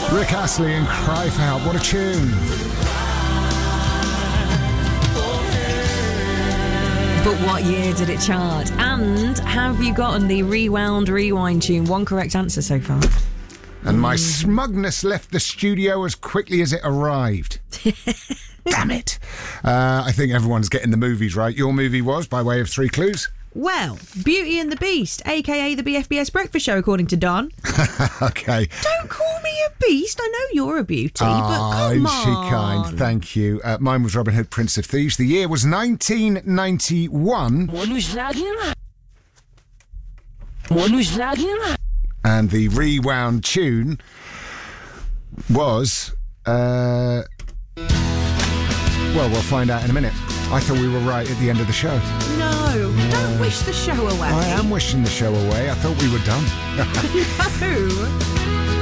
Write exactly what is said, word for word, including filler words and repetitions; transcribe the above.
Rick Astley and Cry for Help. What a tune. But what year did it chart? And have you gotten the Rewound Rewind tune? One correct answer so far. And my smugness left the studio as quickly as it arrived. Damn it. Uh, I think everyone's getting the movies right. Your movie was, by way of three clues? Well, Beauty and the Beast, a k a the B F B S Breakfast Show, according to Don. Okay. Don't call me a beast. I know you're a beauty, oh, but come isn't she on. kind? Thank you. Uh, mine was Robin Hood, Prince of Thieves. The year was nineteen ninety-one. And the Rewound tune was... Uh, well, we'll find out in a minute. I thought we were right at the end of the show. No, yeah. Don't wish the show away. I am wishing the show away. I thought we were done. No.